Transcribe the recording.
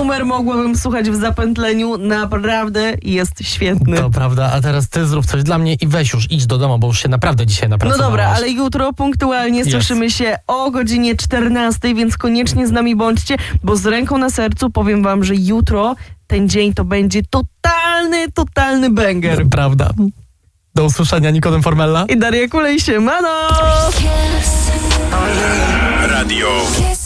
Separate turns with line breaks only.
numer mogłabym słuchać w zapętleniu. Naprawdę jest świetny.
To prawda, a teraz ty zrób coś dla mnie i weź już, idź do domu, bo już się naprawdę dzisiaj napracowałaś.
No dobra, ale jutro punktualnie słyszymy się o godzinie 14, więc koniecznie z nami bądźcie, bo z ręką na sercu powiem wam, że jutro ten dzień to będzie totalny banger.
Prawda. Do usłyszenia, Nikodem Formella
i Daria Kulej, siemano!
Radio